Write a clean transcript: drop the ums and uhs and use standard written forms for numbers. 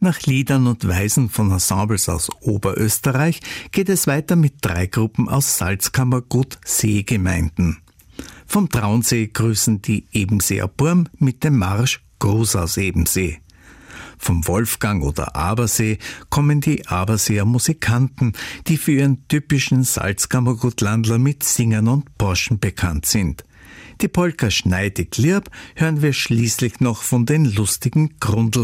Nach Liedern und Weisen von Ensembles aus Oberösterreich geht es weiter mit 3 Gruppen aus Salzkammergut Seegemeinden. Vom Traunsee grüßen die Ebenseer Burm mit dem Marsch Gruß aus Ebensee. Vom Wolfgang oder Abersee kommen die Aberseer Musikanten, die für ihren typischen Salzkammergutlandler mit Singen und Porschen bekannt sind. Die Polka Schneidig Lieb hören wir schließlich noch von den lustigen Grundl